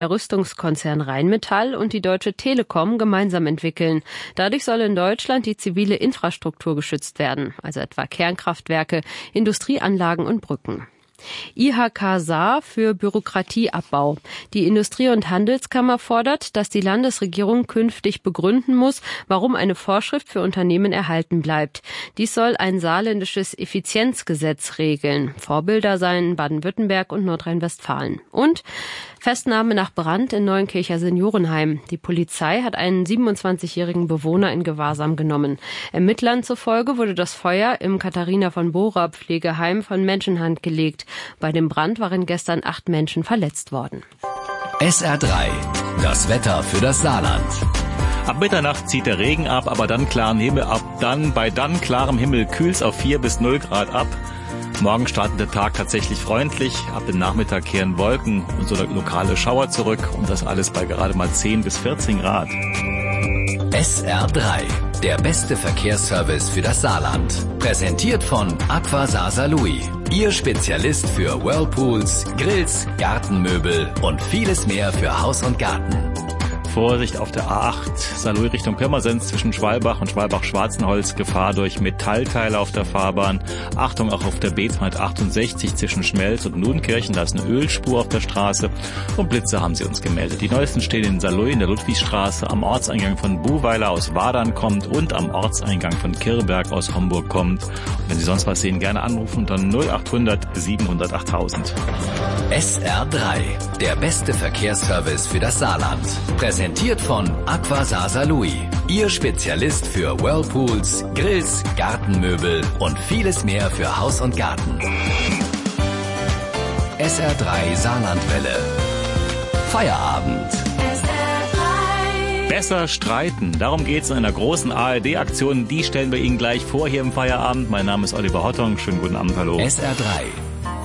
Der Rüstungskonzern Rheinmetall und die Deutsche Telekom gemeinsam entwickeln. Dadurch soll in Deutschland die zivile Infrastruktur geschützt werden, also etwa Kernkraftwerke, Industrieanlagen und Brücken. IHK Saar für Bürokratieabbau. Die Industrie- und Handelskammer fordert, dass die Landesregierung künftig begründen muss, warum eine Vorschrift für Unternehmen erhalten bleibt. Dies soll ein saarländisches Effizienzgesetz regeln. Vorbilder seien Baden-Württemberg und Nordrhein-Westfalen. Und Festnahme nach Brand in Neuenkircher Seniorenheim. Die Polizei hat einen 27-jährigen Bewohner in Gewahrsam genommen. Ermittlern zufolge wurde das Feuer im Katharina von Bora Pflegeheim von Menschenhand gelegt. Bei dem Brand waren gestern 8 Menschen verletzt worden. SR3, das Wetter für das Saarland. Ab Mitternacht zieht der Regen ab, aber dann klaren Himmel ab. Bei dann klarem Himmel kühlt's auf 4 bis 0 Grad ab. Morgen startet der Tag tatsächlich freundlich. Ab dem Nachmittag kehren Wolken und so lokale Schauer zurück. Und das alles bei gerade mal 10 bis 14 Grad. SR3, der beste Verkehrsservice für das Saarland. Präsentiert von Aqua Saar-Saarlouis. Ihr Spezialist für Whirlpools, Grills, Gartenmöbel und vieles mehr für Haus und Garten. Vorsicht auf der A8, Saarlouis Richtung Pirmasens zwischen Schwalbach und Schwalbach-Schwarzenholz, Gefahr durch Metallteile auf der Fahrbahn. Achtung auch auf der B268 zwischen Schmelz und Nudenkirchen, da ist eine Ölspur auf der Straße und Blitze haben sie uns gemeldet. Die neuesten stehen in Saarlouis in der Ludwigsstraße, am Ortseingang von Buhweiler aus Wadern kommt und am Ortseingang von Kirberg aus Homburg kommt. Und wenn Sie sonst was sehen, gerne anrufen unter 0800 700 8000. SR3, der beste Verkehrsservice für das Saarland. Präsentiert von Aqua Saar-Saarlouis. Ihr Spezialist für Whirlpools, Grills, Gartenmöbel und vieles mehr für Haus und Garten. SR3 Saarlandwelle. Feierabend. Besser streiten. Darum geht's in einer großen ARD-Aktion. Die stellen wir Ihnen gleich vor hier im Feierabend. Mein Name ist Oliver Hottong. Schönen guten Abend, hallo. SR3.